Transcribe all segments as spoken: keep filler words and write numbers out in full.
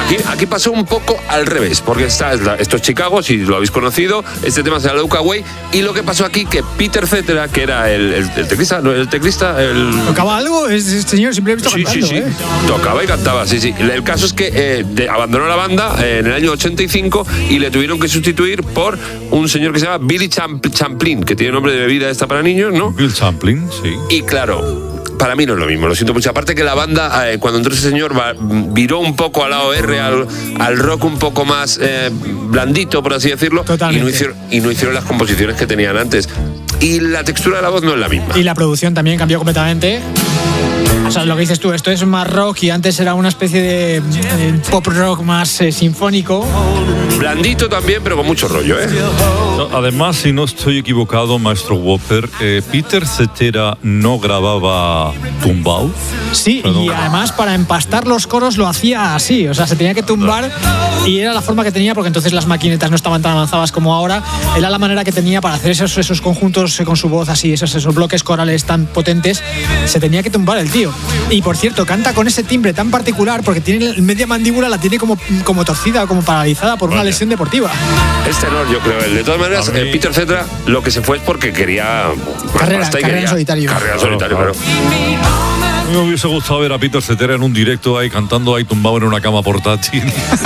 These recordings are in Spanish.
aquí, aquí pasó un poco al revés, porque está, esto es Chicago, si lo habéis conocido, este tema se llama Look Away, y lo que pasó aquí, que Peter Cetera, que era el, el, el teclista, no, el teclista, el... ¿Tocaba algo? Este señor siempre he visto sí, cantando, sí, sí, ¿eh? Tocaba y cantaba, sí, sí. El caso es que eh, de, abandonó la banda eh, en el año ochenta y cinco y le tuvieron que sustituir por un señor que se llama Billy Champ- Champlin, que tiene nombre de bebida esta para niños, ¿no? Bill Champlin, sí. Y claro, para mí no es lo mismo, lo siento mucho. Aparte que la banda, eh, cuando entró ese señor, va, viró un poco al lado R, al, al rock un poco más eh, blandito, por así decirlo. Totalmente. Y no, hicieron, y no hicieron las composiciones que tenían antes. Y la textura de la voz no es la misma. Y la producción también cambió completamente. O sea, lo que dices tú, esto es más rock y antes era una especie de, de pop rock más eh, sinfónico. Blandito también, pero con mucho rollo, ¿eh? No, además, si no estoy equivocado, maestro Whopper, eh, Peter Cetera no grababa tumbao. Sí, Perdón. y además para empastar los coros lo hacía así, o sea, se tenía que tumbar y era la forma que tenía, porque entonces las maquinetas no estaban tan avanzadas como ahora, era la manera que tenía para hacer esos, esos conjuntos con su voz así, esos, esos bloques corales tan potentes, se tenía que tumbar el tío. Y por cierto, canta con ese timbre tan particular porque tiene media mandíbula, la tiene como, como torcida o como paralizada por una Vale. lesión deportiva. Es tenor, yo creo. De todas maneras, mí- eh, Peter Cetera lo que se fue es porque quería más Carrera, pasta y carrera en quería- solitario. Carrera en Claro, solitario, claro. claro. A mí me hubiese gustado ver a Peter Cetera en un directo ahí cantando ahí tumbado en una cama portátil.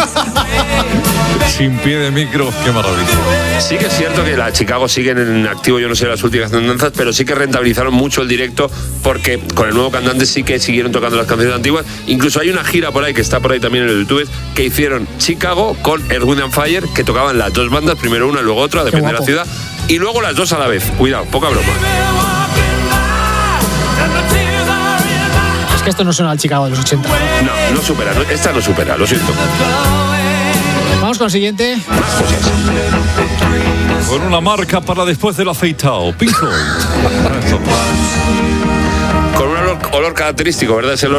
Sin pie de micro, qué maravilla. Sí que es cierto que la Chicago siguen en activo, yo no sé las últimas tendencias, pero sí que rentabilizaron mucho el directo porque con el nuevo cantante sí que siguieron tocando las canciones antiguas. Incluso hay una gira por ahí, que está por ahí también en el YouTube, que hicieron Chicago con Earth, Wind and Fire, que tocaban las dos bandas, primero una, luego otra, depende de la guapo. ciudad, y luego las dos a la vez. Cuidado, poca broma. Es que esto no suena al Chicago de los ochenta. No, no supera, no- esta no supera, lo siento. Vamos con el siguiente. Más cosas. Con una marca para después del afeitado. Pink Floyd. Con un olor, olor característico, ¿verdad? Es el olor